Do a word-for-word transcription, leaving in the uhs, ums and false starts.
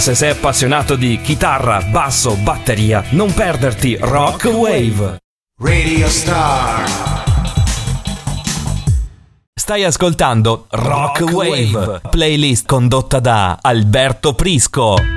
se sei appassionato di chitarra, basso, batteria, non perderti Rock Wave. Radio Star. Stai ascoltando Rock, Rock Wave, Wave, playlist condotta da Alberto Prisco.